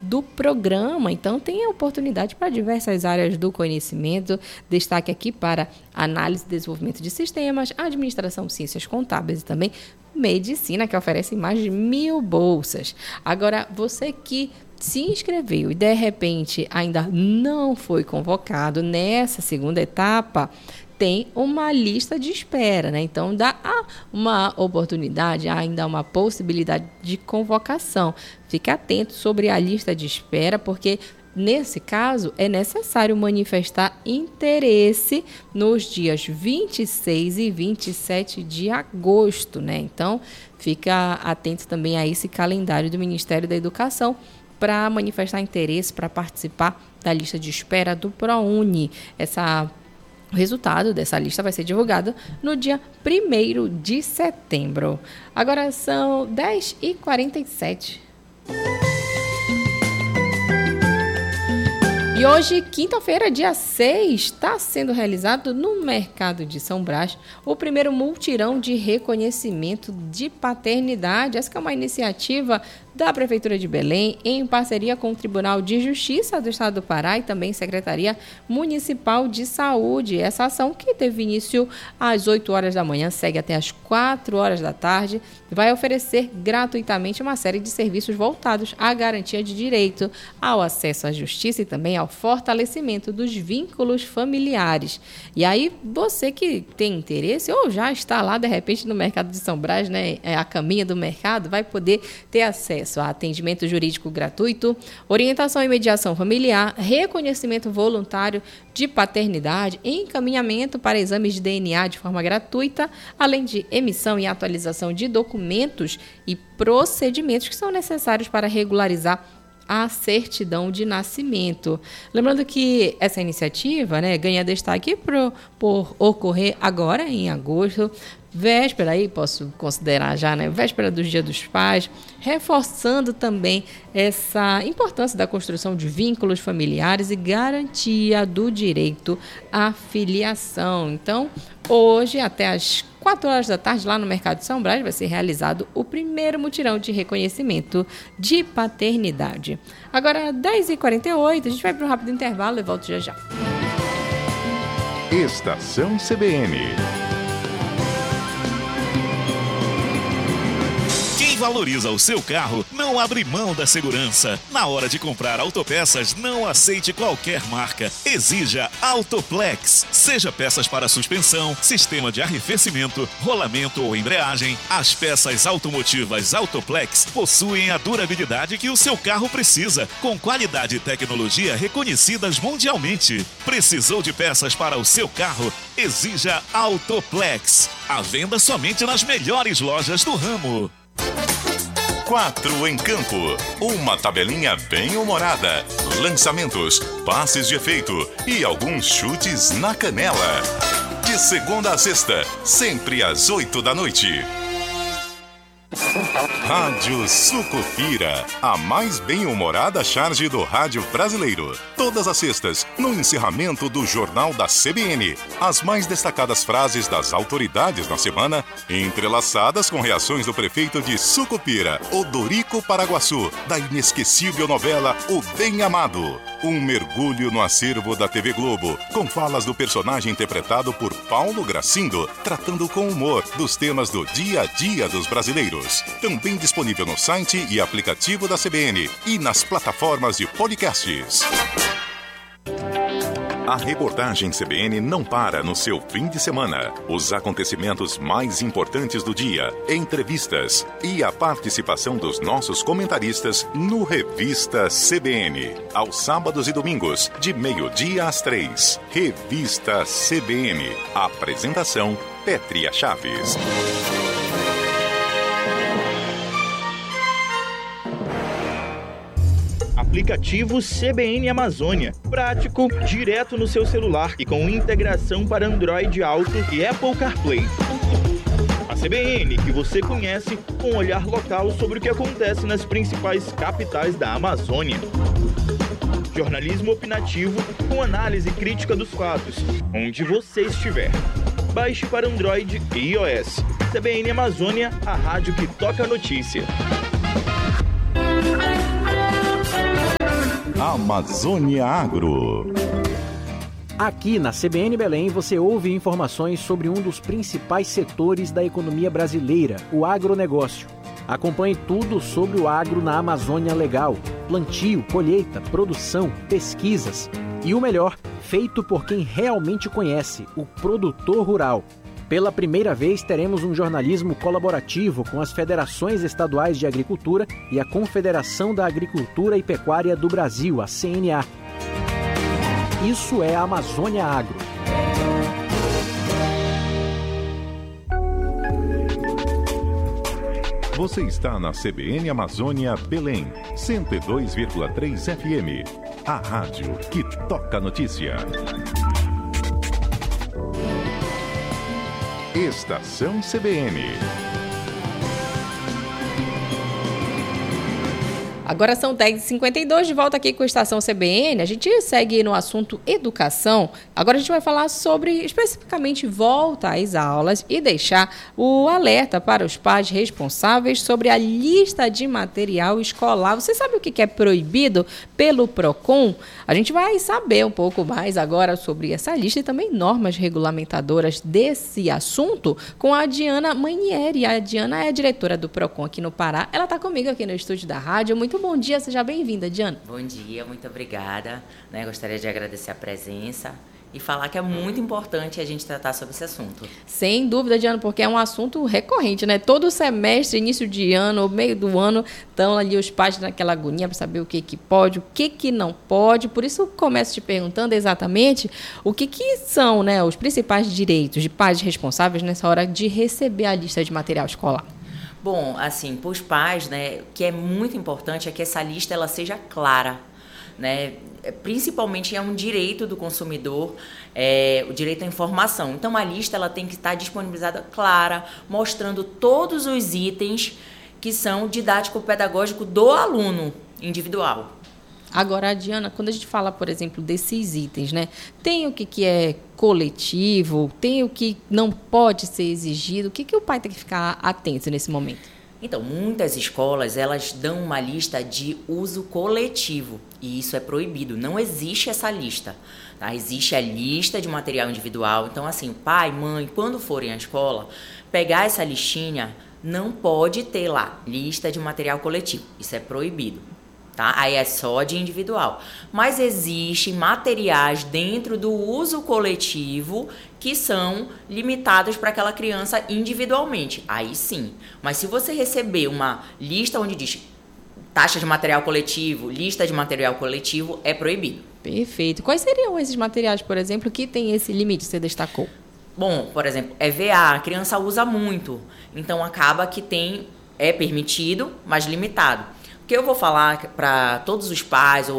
do programa. Então, tem oportunidade para diversas áreas do conhecimento. Destaque aqui para análise e desenvolvimento de sistemas, administração, ciências contábeis e também medicina, que oferece mais de 1.000 bolsas. Agora, você que se inscreveu e, de repente, ainda não foi convocado nessa segunda etapa, tem uma lista de espera, né? Então, dá uma oportunidade, ainda uma possibilidade de convocação. Fique atento sobre a lista de espera, porque, nesse caso, é necessário manifestar interesse nos dias 26 e 27 de agosto, né? Então, fica atento também a esse calendário do Ministério da Educação para manifestar interesse, para participar da lista de espera do ProUni. O resultado dessa lista vai ser divulgado no dia 1º de setembro. Agora são 10h47. E hoje, quinta-feira, dia 6, está sendo realizado no Mercado de São Brás o primeiro mutirão de reconhecimento de paternidade. Essa que é uma iniciativa da Prefeitura de Belém, em parceria com o Tribunal de Justiça do Estado do Pará e também Secretaria Municipal de Saúde. Essa ação, que teve início às 8 horas da manhã, segue até às 4 horas da tarde, vai oferecer gratuitamente uma série de serviços voltados à garantia de direito, ao acesso à justiça e também ao fortalecimento dos vínculos familiares. E aí, você que tem interesse ou já está lá, de repente, no Mercado de São Brás, né, a caminho do mercado, vai poder ter acesso a atendimento jurídico gratuito, orientação e mediação familiar, reconhecimento voluntário de paternidade, encaminhamento para exames de DNA de forma gratuita, além de emissão e atualização de documentos e procedimentos que são necessários para regularizar a certidão de nascimento. Lembrando que essa iniciativa, né, ganha destaque por ocorrer agora, em agosto, véspera, aí posso considerar já, né, véspera do Dia dos Pais, reforçando também essa importância da construção de vínculos familiares e garantia do direito à filiação. Então, hoje, até às 4 horas da tarde, lá no Mercado de São Brás, vai ser realizado o primeiro mutirão de reconhecimento de paternidade. Agora, 10h48, a gente vai para um rápido intervalo e volto já já. Estação CBN. Valoriza o seu carro, não abre mão da segurança. Na hora de comprar autopeças, não aceite qualquer marca. Exija Autoplex. Seja peças para suspensão, sistema de arrefecimento, rolamento ou embreagem, as peças automotivas Autoplex possuem a durabilidade que o seu carro precisa, com qualidade e tecnologia reconhecidas mundialmente. Precisou de peças para o seu carro? Exija Autoplex. À venda somente nas melhores lojas do ramo. 4 em campo, uma tabelinha bem humorada, lançamentos, passes de efeito e alguns chutes na canela. De segunda a sexta, sempre às 8 da noite. Rádio Sucupira, a mais bem-humorada charge do rádio brasileiro. Todas as sextas, no encerramento do Jornal da CBN, as mais destacadas frases das autoridades na semana, entrelaçadas com reações do prefeito de Sucupira, Odorico Paraguaçu, da inesquecível novela O Bem Amado. Um mergulho no acervo da TV Globo, com falas do personagem interpretado por Paulo Gracindo, tratando com humor dos temas do dia a dia dos brasileiros. Também disponível no site e aplicativo da CBN e nas plataformas de podcasts. A reportagem CBN não para no seu fim de semana. Os acontecimentos mais importantes do dia, entrevistas e a participação dos nossos comentaristas no Revista CBN. Aos sábados e domingos, de 12h às 3h. Revista CBN. Apresentação, Pétria Chaves. Aplicativo CBN Amazônia. Prático, direto no seu celular e com integração para Android Auto e Apple CarPlay. A CBN que você conhece, com um olhar local sobre o que acontece nas principais capitais da Amazônia. Jornalismo opinativo com análise crítica dos fatos, onde você estiver. Baixe para Android e iOS. CBN Amazônia, a rádio que toca a notícia. Amazônia Agro. Aqui na CBN Belém você ouve informações sobre um dos principais setores da economia brasileira, o agronegócio. Acompanhe tudo sobre o agro na Amazônia Legal: plantio, colheita, produção, pesquisas e o melhor, feito por quem realmente conhece, o produtor rural. Pela primeira vez teremos um jornalismo colaborativo com as federações estaduais de agricultura e a Confederação da Agricultura e Pecuária do Brasil, a CNA. Isso é a Amazônia Agro. Você está na CBN Amazônia Belém, 102,3 FM. A rádio que toca a notícia. Estação CBN. Agora são 10h52, de volta aqui com a Estação CBN. A gente segue no assunto educação. Agora a gente vai falar sobre, especificamente, volta às aulas e deixar o alerta para os pais responsáveis sobre a lista de material escolar. Você sabe o que é proibido pelo PROCON? A gente vai saber um pouco mais agora sobre essa lista e também normas regulamentadoras desse assunto com a Diana Manieri. A Diana é a diretora do PROCON aqui no Pará. Ela está comigo aqui no estúdio da rádio. Muito bom dia, seja bem-vinda, Diana. Bom dia, muito obrigada. Gostaria de agradecer a presença e falar que é muito importante a gente tratar sobre esse assunto. Sem dúvida, Diana, porque é um assunto recorrente, né? Todo semestre, início de ano, meio do ano, estão ali os pais naquela agonia para saber o que pode, o que não pode. Por isso, eu começo te perguntando exatamente o que são, né, os principais direitos de pais responsáveis nessa hora de receber a lista de material escolar. Bom, assim, para os pais, né, o que é muito importante é que essa lista ela seja clara, né? Principalmente é um direito do consumidor, o direito à informação. Então, a lista ela tem que estar disponibilizada clara, mostrando todos os itens que são didático-pedagógico do aluno individual. Agora, Diana, quando a gente fala, por exemplo, desses itens, né? Tem o que é coletivo, tem o que não pode ser exigido. O que o pai tem que ficar atento nesse momento? Então, muitas escolas, elas dão uma lista de uso coletivo e isso é proibido. Não existe essa lista, tá? Existe a lista de material individual. Então, assim, pai, mãe, quando forem à escola, pegar essa listinha, não pode ter lá lista de material coletivo. Isso é proibido. Tá? Aí é só de individual. Mas existem materiais dentro do uso coletivo que são limitados para aquela criança individualmente. Aí sim. Mas se você receber uma lista onde diz taxa de material coletivo, lista de material coletivo, é proibido. Perfeito. Quais seriam esses materiais, por exemplo, que tem esse limite que você destacou? Bom, por exemplo, EVA, a criança usa muito. Então acaba que é permitido, mas limitado. O que eu vou falar para todos os pais,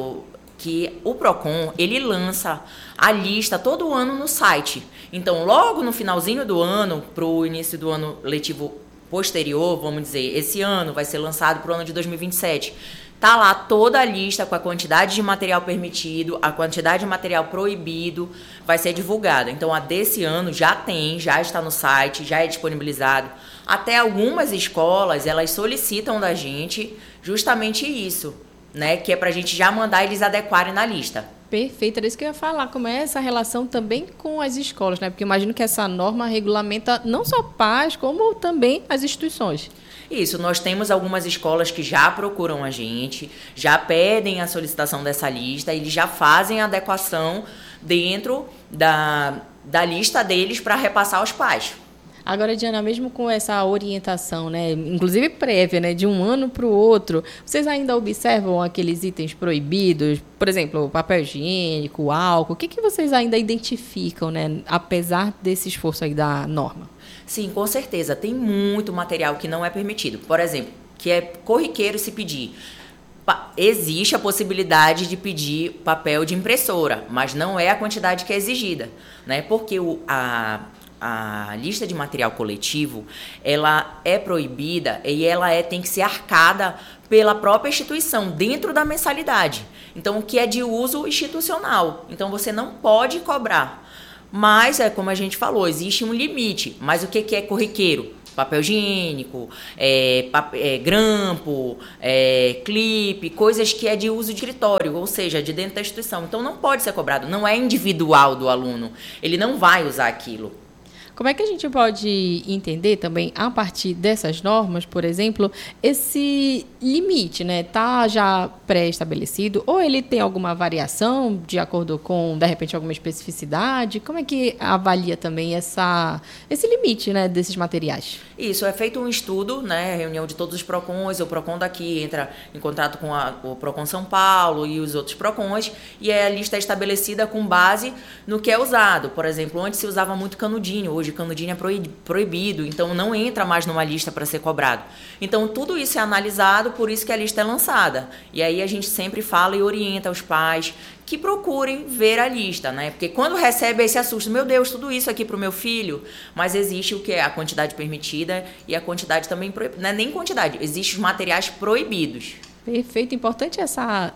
que o PROCON, ele lança a lista todo ano no site. Então, logo no finalzinho do ano, para o início do ano letivo posterior, vamos dizer, esse ano vai ser lançado para o ano de 2027. Tá lá toda a lista com a quantidade de material permitido, a quantidade de material proibido, vai ser divulgada. Então, a desse ano já está no site, já é disponibilizado. Até algumas escolas, elas solicitam da gente justamente isso, né? Que é para a gente já mandar eles adequarem na lista. Perfeito, era isso que eu ia falar, como é essa relação também com as escolas, né? Porque imagino que essa norma regulamenta não só pais, como também as instituições. Isso, nós temos algumas escolas que já procuram a gente, já pedem a solicitação dessa lista, eles já fazem a adequação dentro da lista deles para repassar aos pais. Agora, Diana, mesmo com essa orientação, né, inclusive prévia, né, de um ano para o outro, vocês ainda observam aqueles itens proibidos? Por exemplo, o papel higiênico, o álcool, o que vocês ainda identificam, né, apesar desse esforço aí da norma? Sim, com certeza. Tem muito material que não é permitido. Por exemplo, que é corriqueiro se pedir. Existe a possibilidade de pedir papel de impressora, mas não é a quantidade que é exigida, né? Porque a lista de material coletivo, ela é proibida e ela tem que ser arcada pela própria instituição, dentro da mensalidade. Então, o que é de uso institucional. Então, você não pode cobrar. Mas, como a gente falou, existe um limite. Mas o que é corriqueiro? papel higiênico, grampo, clipe, coisas que é de uso de escritório, ou seja, de dentro da instituição. Então não pode ser cobrado, não é individual do aluno, ele não vai usar aquilo. Como é que a gente pode entender também, a partir dessas normas, por exemplo, esse limite, né? Está já pré-estabelecido ou ele tem alguma variação de acordo com, de repente, alguma especificidade? Como é que avalia também esse limite, né, desses materiais? Isso, é feito um estudo, né, reunião de todos os PROCONs, o PROCON daqui entra em contato com o PROCON São Paulo e os outros PROCONs, e a lista é estabelecida com base no que é usado. Por exemplo, antes se usava muito canudinho, hoje canudinho é proibido, então não entra mais numa lista para ser cobrado. Então tudo isso é analisado, por isso que a lista é lançada. E aí a gente sempre fala e orienta os pais que procurem ver a lista, né? Porque quando recebe aí se assusta, meu Deus, tudo isso aqui para o meu filho, mas existe o que é a quantidade permitida e a quantidade também proibida. Não é nem quantidade, existem os materiais proibidos. Perfeito, importante essa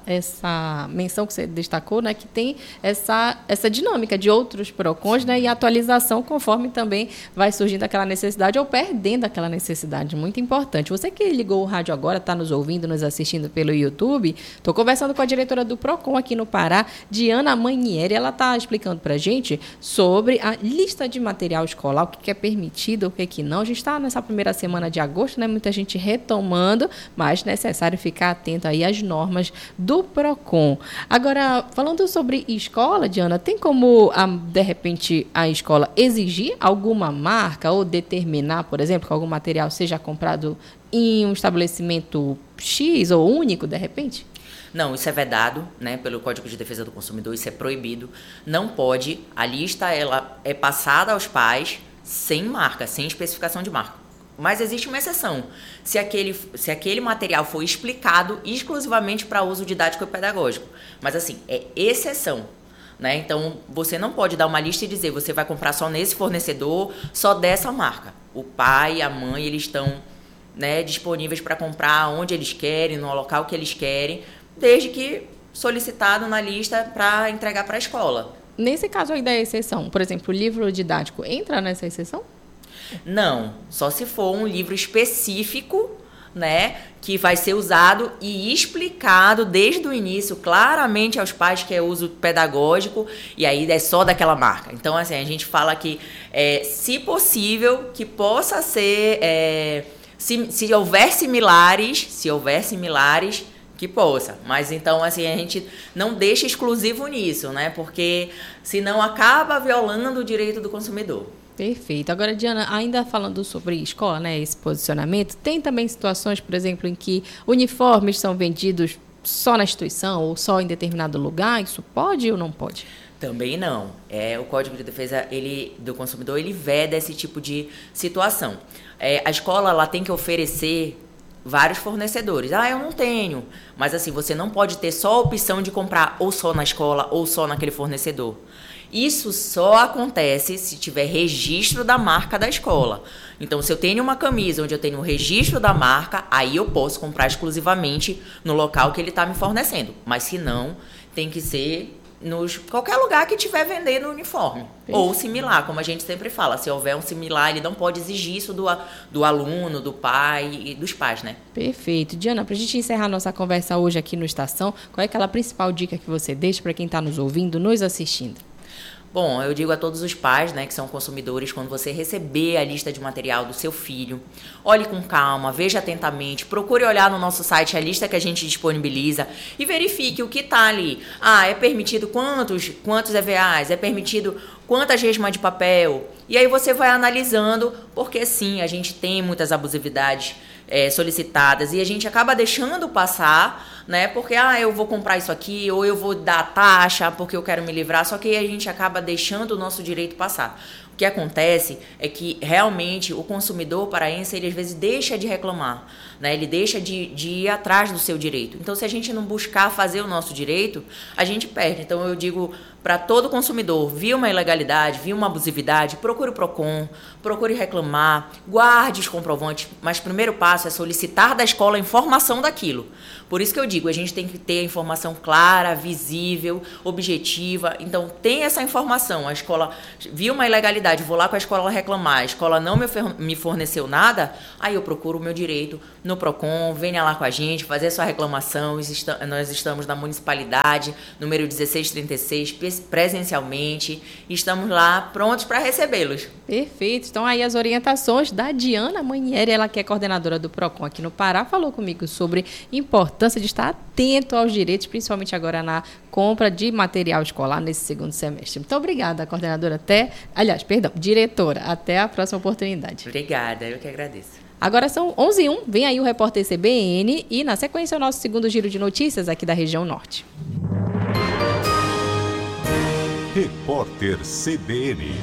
menção que você destacou, né, que tem essa dinâmica de outros PROCONs, né, e atualização conforme também vai surgindo aquela necessidade ou perdendo aquela necessidade, muito importante. Você que ligou o rádio agora, está nos ouvindo, nos assistindo pelo YouTube, estou conversando com a diretora do PROCON aqui no Pará, Diana Manieri, ela está explicando para a gente sobre a lista de material escolar, o que é permitido, o que não. A gente está nessa primeira semana de agosto, né, muita gente retomando, mas necessário ficar atento aí às normas do PROCON. Agora, falando sobre escola, Diana, tem como, de repente, a escola exigir alguma marca ou determinar, por exemplo, que algum material seja comprado em um estabelecimento X ou único, de repente? Não, isso é vedado, né, pelo Código de Defesa do Consumidor, isso é proibido. Não pode, a lista ela é passada aos pais sem marca, sem especificação de marca. Mas existe uma exceção, se aquele material for explicado exclusivamente para uso didático e pedagógico. Mas assim, é exceção, né? Então, você não pode dar uma lista e dizer, você vai comprar só nesse fornecedor, só dessa marca. O pai e a mãe, eles estão, né, disponíveis para comprar onde eles querem, no local que eles querem, desde que solicitado na lista para entregar para a escola. Nesse caso aí da exceção, por exemplo, o livro didático entra nessa exceção? Não, só se for um livro específico, né, que vai ser usado e explicado desde o início claramente aos pais que é uso pedagógico e aí é só daquela marca. Então, assim, a gente fala que, se possível, que possa ser, se houver similares, que possa. Mas, então, assim, a gente não deixa exclusivo nisso, né, porque senão acaba violando o direito do consumidor. Perfeito. Agora, Diana, ainda falando sobre escola, né, esse posicionamento, tem também situações, por exemplo, em que uniformes são vendidos só na instituição ou só em determinado lugar? Isso pode ou não pode? Também não. O Código de Defesa do Consumidor, ele veda esse tipo de situação. A escola ela tem que oferecer vários fornecedores. Eu não tenho. Mas assim, você não pode ter só a opção de comprar ou só na escola ou só naquele fornecedor. Isso só acontece se tiver registro da marca da escola. Então, se eu tenho uma camisa onde eu tenho o registro da marca, aí eu posso comprar exclusivamente no local que ele está me fornecendo. Mas se não, tem que ser qualquer lugar que estiver vendendo o uniforme. Perfeito. Ou similar, como a gente sempre fala. Se houver um similar, ele não pode exigir isso do aluno, do pai e dos pais, né? Perfeito. Diana, para a gente encerrar nossa conversa hoje aqui no Estação, qual é aquela principal dica que você deixa para quem está nos ouvindo, nos assistindo? Bom, eu digo a todos os pais, né, que são consumidores, quando você receber a lista de material do seu filho, olhe com calma, veja atentamente, procure olhar no nosso site a lista que a gente disponibiliza e verifique o que está ali. É permitido quantos EVAs, é permitido quantas resmas de papel. E aí você vai analisando, porque sim, a gente tem muitas abusividades solicitadas e a gente acaba deixando passar, né? Porque eu vou comprar isso aqui ou eu vou dar taxa porque eu quero me livrar, só que a gente acaba deixando o nosso direito passar. O que acontece é que realmente o consumidor paraense, ele às vezes deixa de reclamar, né? Ele deixa de ir atrás do seu direito. Então, se a gente não buscar fazer o nosso direito, a gente perde. Então, eu digo para todo consumidor, viu uma ilegalidade, viu uma abusividade, procure o PROCON, procure reclamar, guarde os comprovantes, mas o primeiro passo é solicitar da escola a informação daquilo. Por isso que eu digo, a gente tem que ter a informação clara, visível, objetiva. Então, tem essa informação. A escola viu uma ilegalidade, vou lá com a escola reclamar, a escola não me forneceu nada, aí eu procuro o meu direito no PROCON, venha lá com a gente, fazer a sua reclamação. Nós estamos na municipalidade, número 1636, presencialmente, e estamos lá prontos para recebê-los. Perfeito. Então, aí as orientações da Diana Manieri, ela que é coordenadora do PROCON aqui no Pará, falou comigo sobre a importância de estar atento aos direitos, principalmente agora na compra de material escolar nesse segundo semestre. Muito obrigada, coordenadora. Diretora. Até a próxima oportunidade. Obrigada, eu que agradeço. Agora são 11h01, vem aí o repórter CBN e, na sequência, o nosso segundo giro de notícias aqui da região norte. Repórter CBN.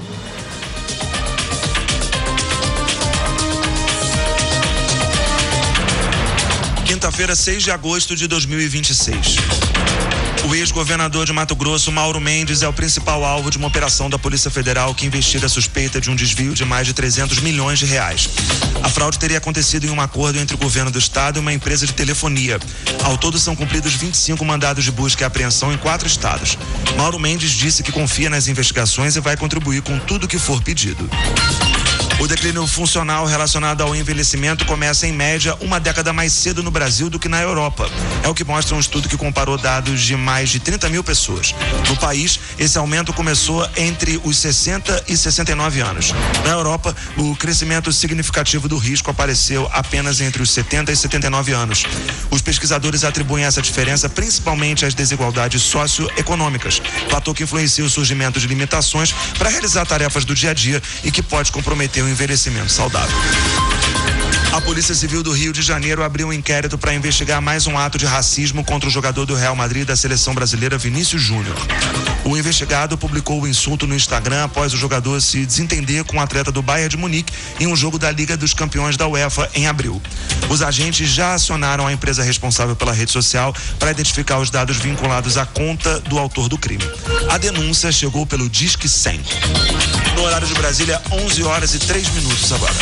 Quinta-feira, 6 de agosto de 2026. O ex-governador de Mato Grosso, Mauro Mendes, é o principal alvo de uma operação da Polícia Federal que investiga a suspeita de um desvio de mais de 300 milhões de reais. A fraude teria acontecido em um acordo entre o governo do estado e uma empresa de telefonia. Ao todo, são cumpridos 25 mandados de busca e apreensão em 4 estados. Mauro Mendes disse que confia nas investigações e vai contribuir com tudo que for pedido. O declínio funcional relacionado ao envelhecimento começa, em média, uma década mais cedo no Brasil do que na Europa. É o que mostra um estudo que comparou dados de mais de 30 mil pessoas. No país, esse aumento começou entre os 60 e 69 anos. Na Europa, o crescimento significativo do risco apareceu apenas entre os 70 e 79 anos. Os pesquisadores atribuem essa diferença principalmente às desigualdades socioeconômicas, fator que influencia o surgimento de limitações para realizar tarefas do dia a dia e que pode comprometer o envelhecimento saudável. A Polícia Civil do Rio de Janeiro abriu um inquérito para investigar mais um ato de racismo contra o jogador do Real Madrid da seleção brasileira, Vinícius Júnior. O investigado publicou o insulto no Instagram após o jogador se desentender com o atleta do Bayern de Munique em um jogo da Liga dos Campeões da UEFA em abril. Os agentes já acionaram a empresa responsável pela rede social para identificar os dados vinculados à conta do autor do crime. A denúncia chegou pelo Disque 100. No horário de Brasília, 11h03 agora.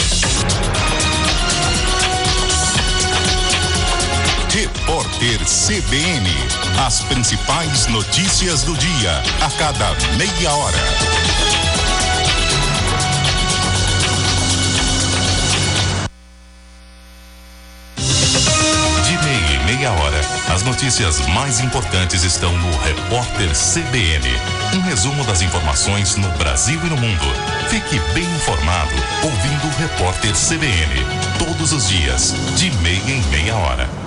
Repórter CBN. As principais notícias do dia, a cada meia hora. De meia hora, as notícias mais importantes estão no Repórter CBN. Um resumo das informações no Brasil e no mundo. Fique bem informado ouvindo o Repórter CBN. Todos os dias, de meia em meia hora.